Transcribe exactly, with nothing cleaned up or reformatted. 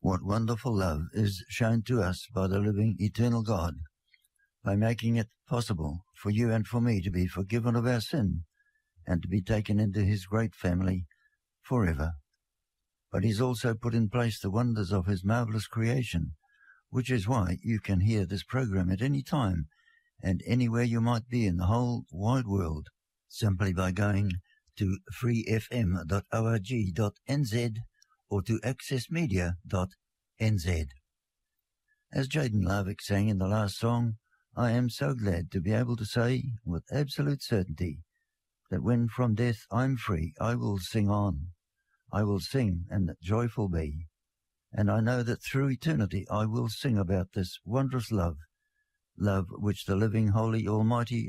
What wonderful love is shown to us by the living, eternal God, by making it possible for you and for me to be forgiven of our sin and to be taken into his great family forever. But he's also put in place the wonders of his marvelous creation, which is why you can hear this program at any time and anywhere you might be in the whole wide world, simply by going to free f m dot org dot n z or to access media dot n z. As Jaden Larvick sang in the last song, I am so glad to be able to say with absolute certainty that when from death I'm free, I will sing on. I will sing and joyful be. And I know that through eternity I will sing about this wondrous love, love which the living, holy, almighty